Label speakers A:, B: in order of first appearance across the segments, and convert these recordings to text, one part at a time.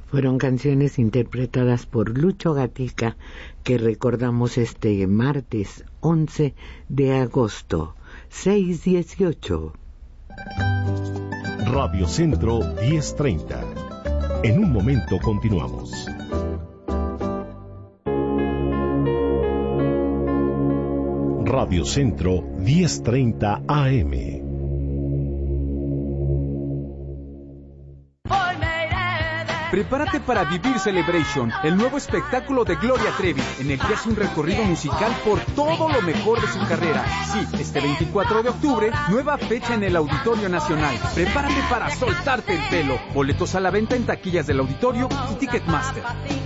A: Fueron canciones interpretadas por Lucho Gatica que recordamos este martes 11 de agosto, 6:18.
B: Radio Centro 1030. En un momento continuamos. Radio Centro 1030 AM.
C: Prepárate para vivir Celebration, el nuevo espectáculo de Gloria Trevi, en el que hace un recorrido musical por todo lo mejor de su carrera. Sí, este 24 de octubre, nueva fecha en el Auditorio Nacional. Prepárate para soltarte el pelo. Boletos a la venta en taquillas del auditorio y Ticketmaster.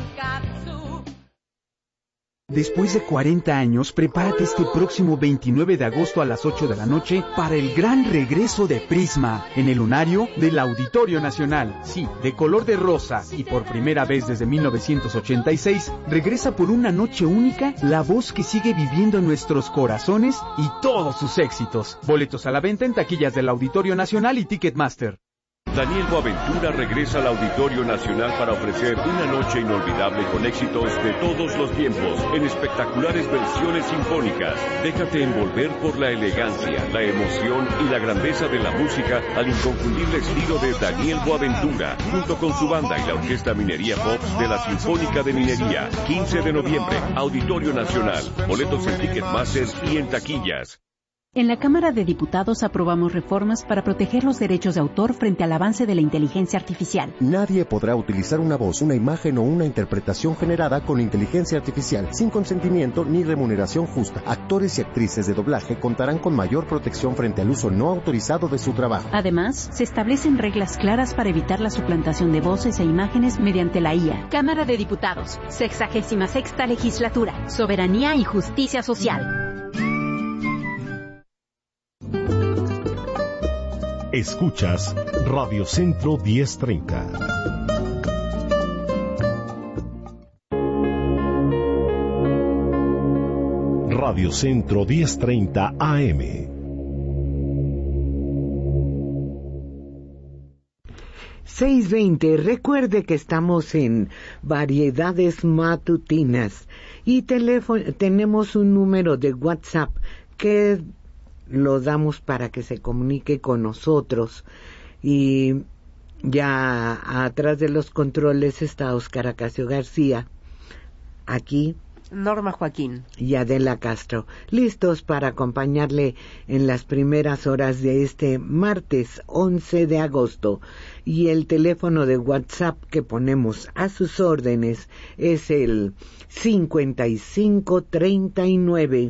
C: Después de 40 años, prepárate este próximo 29 de agosto a las 8 de la noche para el gran regreso de Prisma en el lunario del Auditorio Nacional. Sí, de color de rosa y por primera vez desde 1986, regresa por una noche única la voz que sigue viviendo en nuestros corazones y todos sus éxitos. Boletos a la venta en taquillas del Auditorio Nacional y Ticketmaster.
D: Daniel Boaventura regresa al Auditorio Nacional para ofrecer una noche inolvidable con éxitos de todos los tiempos, en espectaculares versiones sinfónicas. Déjate envolver por la elegancia, la emoción y la grandeza de la música al inconfundible estilo de Daniel Boaventura, junto con su banda y la Orquesta Minería Pop de la Sinfónica de Minería. 15 de noviembre, Auditorio Nacional. Boletos en Ticketmaster y en taquillas.
E: En la Cámara de Diputados aprobamos reformas para proteger los derechos de autor frente al avance de la inteligencia artificial.
F: Nadie podrá utilizar una voz, una imagen o una interpretación generada con inteligencia artificial sin consentimiento ni remuneración justa. Actores y actrices de doblaje contarán con mayor protección frente al uso no autorizado de su trabajo.
E: Además, se establecen reglas claras para evitar la suplantación de voces e imágenes mediante la IA. Cámara de Diputados, 66ª Legislatura, Soberanía y Justicia Social.
B: Escuchas Radio Centro 1030. Radio Centro 1030 AM.
A: ...6:20... Recuerde que estamos en Variedades Matutinas y tenemos un número de WhatsApp que lo damos para que se comunique con nosotros. Y ya atrás de los controles está Óscar Acacio García, aquí
G: Norma Joaquín
A: y Adela Castro, listos para acompañarle en las primeras horas de este martes 11 de agosto. Y el teléfono de WhatsApp que ponemos a sus órdenes es el 5539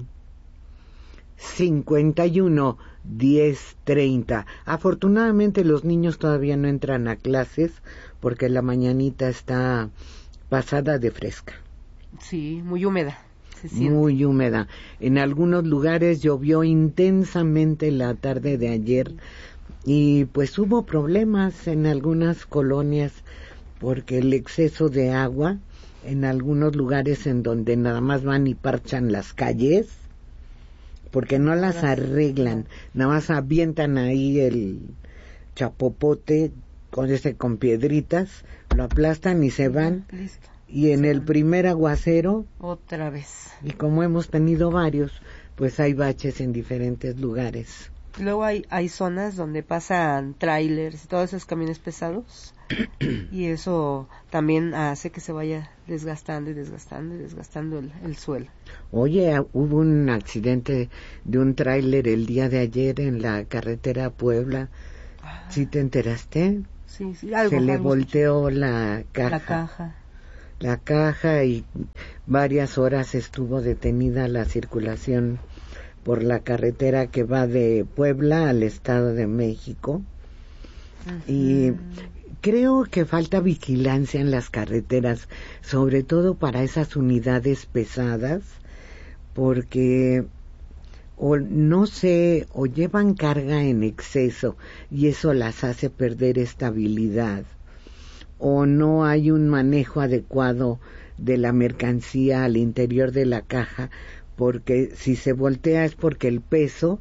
A: 51-10-30. Afortunadamente los niños todavía no entran a clases porque la mañanita está pasada de fresca.
G: Sí, muy húmeda. Se siente.
A: Muy húmeda. En algunos lugares llovió intensamente la tarde de ayer y pues hubo problemas en algunas colonias porque el exceso de agua en algunos lugares en donde nada más van y parchan las calles porque no las arreglan, nada más avientan ahí el chapopote con piedritas, lo aplastan y se van.
G: Listo.
A: Y en el primer aguacero,
G: otra vez.
A: Y como hemos tenido varios, pues hay baches en diferentes lugares.
G: Luego hay zonas donde pasan trailers y todos esos camiones pesados y eso también hace que se vaya desgastando el suelo.
A: Oye, hubo un accidente de un tráiler el día de ayer en la carretera Puebla. ¿Sí te enteraste?
G: Sí,
A: se le volteó la caja. La caja y varias horas estuvo detenida la circulación por la carretera que va de Puebla al Estado de México. Y creo que falta vigilancia en las carreteras, sobre todo para esas unidades pesadas, porque o no sé, o llevan carga en exceso y eso las hace perder estabilidad, o no hay un manejo adecuado de la mercancía al interior de la caja, porque si se voltea es porque el peso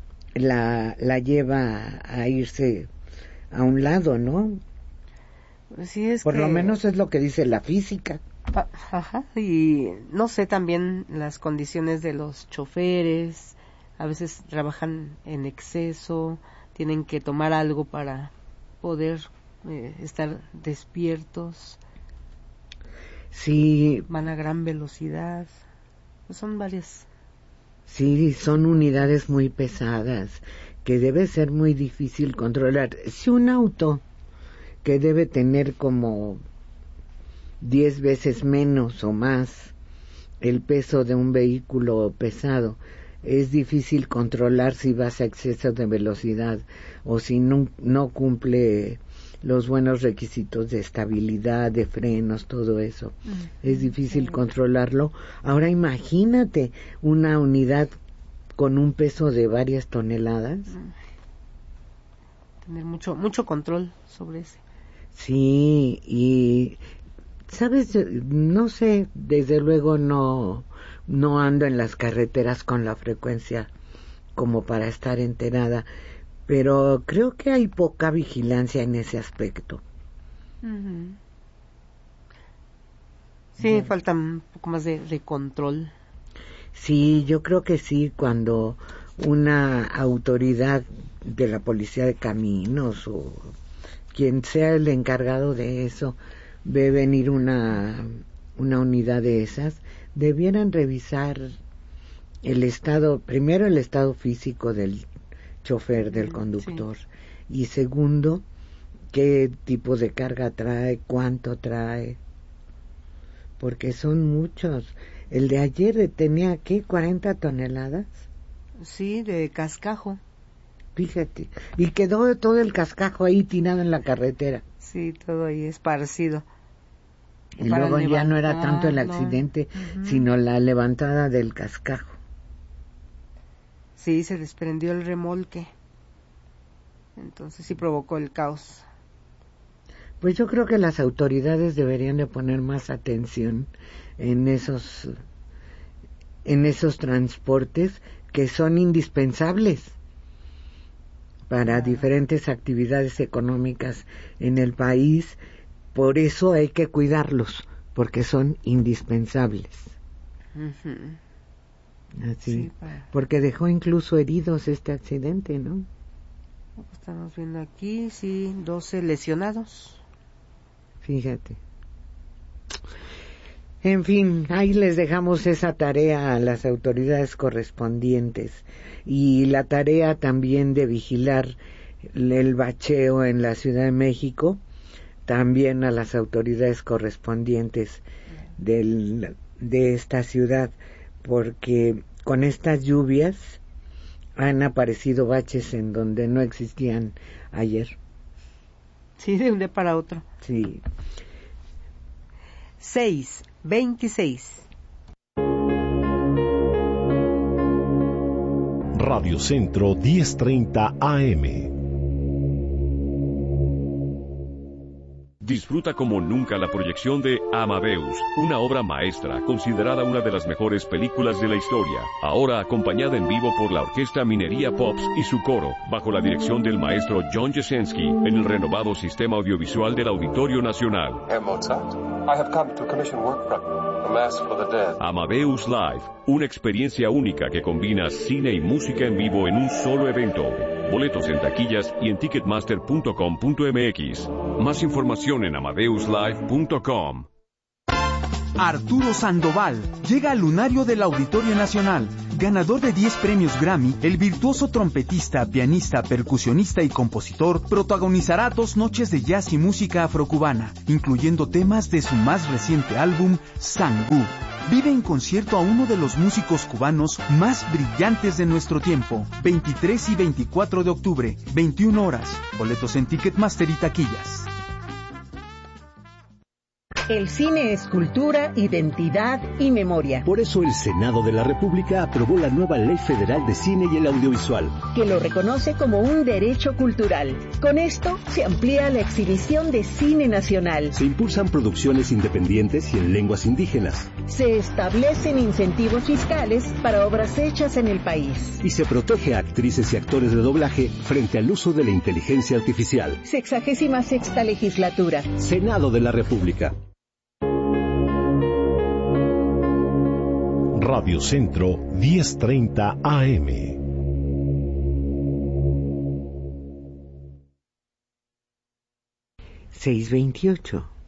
A: la lleva a irse a un lado, ¿no?
G: Sí, es
A: Por lo menos es lo que dice la física.
G: Ajá, y no sé, también las condiciones de los choferes, a veces trabajan en exceso, tienen que tomar algo para poder estar despiertos.
A: Sí.
G: Van a gran velocidad, pues son varias.
A: Sí, son unidades muy pesadas que debe ser muy difícil controlar. Si un auto que debe tener como 10 veces menos o más el peso de un vehículo pesado, es difícil controlar si vas a exceso de velocidad o si no cumple los buenos requisitos de estabilidad, de frenos, todo eso. Es difícil controlarlo. Ahora imagínate una unidad con un peso de varias toneladas.
G: Tener mucho control sobre ese.
A: Sí, y sabes, no sé, desde luego no ando en las carreteras con la frecuencia como para estar enterada, pero creo que hay poca vigilancia en ese aspecto.
G: Sí, falta un poco más de control.
A: Sí, yo creo que sí, cuando una autoridad de la policía de caminos o quien sea el encargado de eso ve venir una unidad de esas, debieran revisar el estado, primero el estado físico del chofer, del conductor, y segundo, qué tipo de carga trae, cuánto trae, porque son muchos. El de ayer tenía, ¿qué? 40 toneladas.
G: Sí, de cascajo.
A: Fíjate, y quedó todo el cascajo ahí tirado en la carretera.
G: Sí, todo ahí esparcido.
A: Y luego ya no era tanto el accidente, sino la levantada del cascajo.
G: Sí, se desprendió el remolque. Entonces sí provocó el caos.
A: Pues yo creo que las autoridades deberían de poner más atención en esos transportes que son indispensables para diferentes actividades económicas en el país. Por eso hay que cuidarlos, porque son indispensables. Así, sí, porque dejó incluso heridos este accidente, ¿no?
G: Estamos viendo aquí, sí, 12 lesionados.
A: Fíjate. En fin, ahí les dejamos esa tarea a las autoridades correspondientes y la tarea también de vigilar el bacheo en la Ciudad de México, también a las autoridades correspondientes de esta ciudad, porque con estas lluvias han aparecido baches en donde no existían ayer.
G: Sí, de un día para otro.
A: Sí.
G: 6:26.
B: Radio Centro 1030 AM.
D: Disfruta como nunca la proyección de Amadeus, una obra maestra considerada una de las mejores películas de la historia, ahora acompañada en vivo por la Orquesta Minería Pops y su coro, bajo la dirección del maestro John Jesensky, en el renovado sistema audiovisual del Auditorio Nacional.
H: Herr Mozart, I have come to commission work from you, A Mass for the Dead.
D: Amadeus Live, una experiencia única que combina cine y música en vivo en un solo evento. Boletos en taquillas y en ticketmaster.com.mx. Más información en amadeuslive.com.
C: Arturo Sandoval llega al lunario del Auditorio Nacional. Ganador de 10 premios Grammy, el virtuoso trompetista, pianista, percusionista y compositor protagonizará 2 noches de jazz y música afrocubana, incluyendo temas de su más reciente álbum, Sangú. Vive en concierto a uno de los músicos cubanos más brillantes de nuestro tiempo. 23 y 24 de octubre, 21 horas. Boletos en Ticketmaster y taquillas.
I: El cine es cultura, identidad y memoria.
J: Por eso el Senado de la República aprobó la nueva Ley Federal de Cine y el Audiovisual,
I: que lo reconoce como un derecho cultural. Con esto se amplía la exhibición de cine nacional.
J: Se impulsan producciones independientes y en lenguas indígenas.
I: Se establecen incentivos fiscales para obras hechas en el país.
J: Y se protege a actrices y actores de doblaje frente al uso de la inteligencia artificial.
I: 66ª Legislatura.
J: Senado de la República.
B: Radio Centro 1030 AM.
A: (6:28)